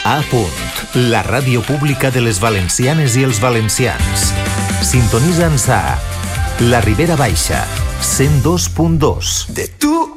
A Punt, la ràdio pública de les valencianes i els valencians. Sintonitza'ns a La Ribera Baixa, 102.2. De tu